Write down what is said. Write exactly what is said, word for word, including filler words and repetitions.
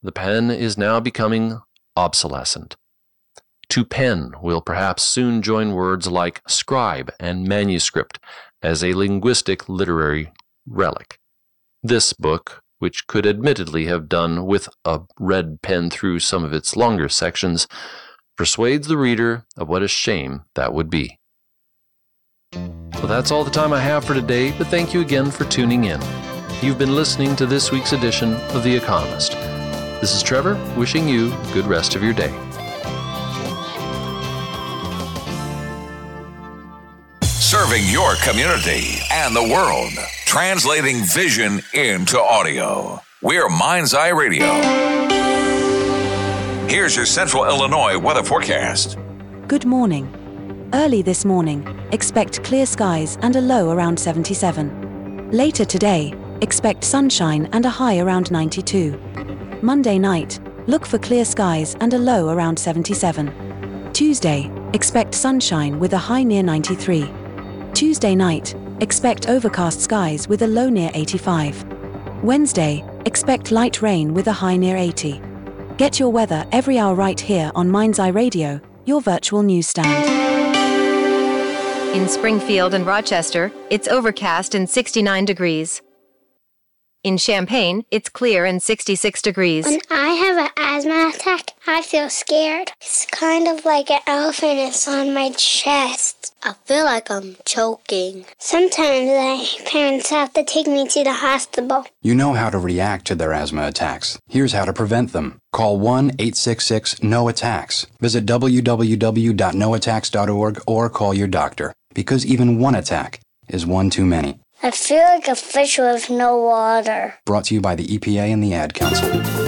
the pen is now becoming obsolescent. To pen will perhaps soon join words like scribe and manuscript as a linguistic literary relic. This book, which could admittedly have done with a red pen through some of its longer sections, persuades the reader of what a shame that would be. Well, that's all the time I have for today, but thank you again for tuning in. You've been listening to this week's edition of The Economist. This is Trevor, wishing you a good rest of your day. Serving your community and the world. Translating vision into audio. We're Mind's Eye Radio. Here's your Central Illinois weather forecast. Good morning. Early this morning, expect clear skies and a low around seventy-seven. Later today, expect sunshine and a high around ninety-two. Monday night, look for clear skies and a low around seventy-seven. Tuesday, expect sunshine with a high near ninety-three. Tuesday night, expect overcast skies with a low near eighty-five. Wednesday, expect light rain with a high near eighty. Get your weather every hour right here on Mind's Eye Radio, your virtual newsstand. In Springfield and Rochester, it's overcast and sixty-nine degrees. In Champaign, it's clear and sixty-six degrees. When I have an asthma attack, I feel scared. It's kind of like an elephant is on my chest. I feel like I'm choking. Sometimes my parents have to take me to the hospital. You know how to react to their asthma attacks. Here's how to prevent them. Call one eight six six N O attacks. Visit w w w dot no attacks dot org or call your doctor, because even one attack is one too many. I feel like a fish with no water. Brought to you by the E P A and the Ad Council.